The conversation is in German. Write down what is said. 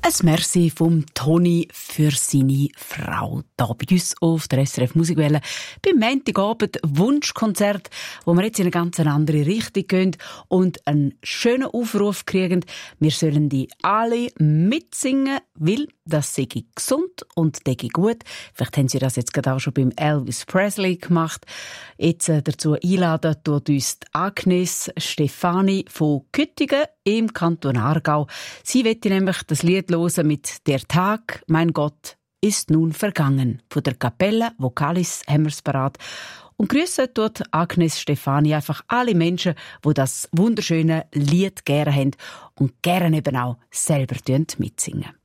Ein Merci vom Toni für seine Frau. Da bei uns auf der SRF Musikwelle. Beim Montagabend Wunschkonzert, wo wir jetzt in eine ganz andere Richtung gehen und einen schönen Aufruf kriegen. Wir sollen die alle mitsingen, weil das sei gesund und denke gut. Vielleicht haben Sie das jetzt gerade auch schon beim Elvis Presley gemacht. Jetzt dazu einladen tut uns die Agnes Stefani von Küttingen im Kanton Aargau. Sie wollte nämlich das Lied hören mit «Der Tag, mein Gott, ist nun vergangen». Von der Kapelle Vocalis haben wir's parat. Und grüssen tut Agnes Stefani einfach alle Menschen, die das wunderschöne Lied gerne haben und gerne eben auch selber mitsingen.